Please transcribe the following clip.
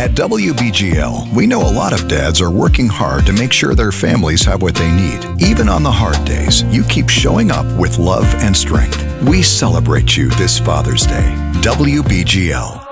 At WBGL, we know a lot of dads are working hard to make sure their families have what they need. Even on the hard days, you keep showing up with love and strength. We celebrate you this Father's Day. WBGL.